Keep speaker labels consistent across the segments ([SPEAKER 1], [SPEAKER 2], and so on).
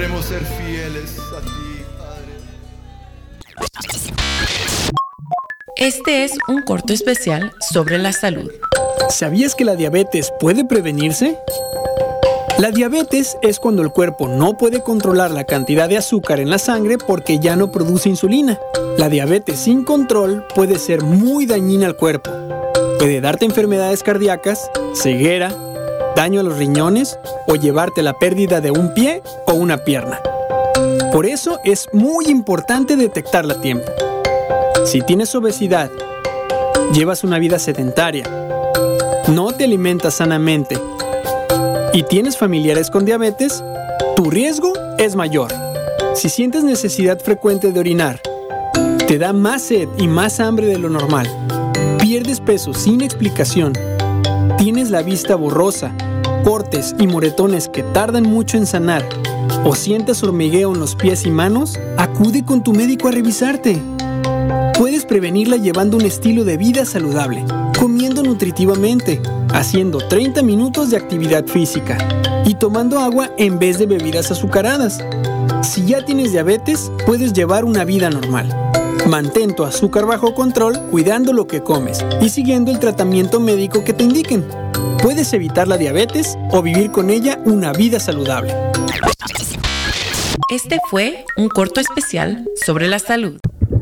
[SPEAKER 1] queremos ser fieles a ti, Padre.
[SPEAKER 2] Este es un corto especial sobre la salud.
[SPEAKER 3] ¿Sabías que la diabetes puede prevenirse? La diabetes es cuando el cuerpo no puede controlar la cantidad de azúcar en la sangre porque ya no produce insulina. La diabetes sin control puede ser muy dañina al cuerpo. Puede darte enfermedades cardíacas, ceguera, daño a los riñones o llevarte a la pérdida de un pie o una pierna. Por eso es muy importante detectarla a tiempo. Si tienes obesidad, llevas una vida sedentaria, no te alimentas sanamente y tienes familiares con diabetes, tu riesgo es mayor. Si sientes necesidad frecuente de orinar, te da más sed y más hambre de lo normal, pierdes peso sin explicación, tienes la vista borrosa, cortes y moretones que tardan mucho en sanar, o sientes hormigueo en los pies y manos, acude con tu médico a revisarte. Puedes prevenirla llevando un estilo de vida saludable, comiendo nutritivamente, haciendo 30 minutos de actividad física y tomando agua en vez de bebidas azucaradas. Si ya tienes diabetes, puedes llevar una vida normal. Mantén tu azúcar bajo control cuidando lo que comes y siguiendo el tratamiento médico que te indiquen. Puedes evitar la diabetes o vivir con ella una vida saludable.
[SPEAKER 2] Este fue un corto especial sobre la salud.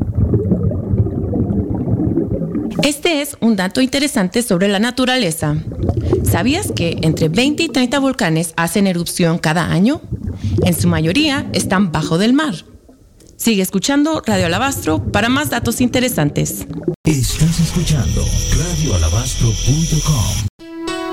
[SPEAKER 2] Este es un dato interesante sobre la naturaleza. ¿Sabías que entre 20 y 30 volcanes hacen erupción cada año? En su mayoría están bajo del mar. Sigue escuchando Radio Alabastro para más datos interesantes.
[SPEAKER 4] Estás escuchando radioalabastro.com.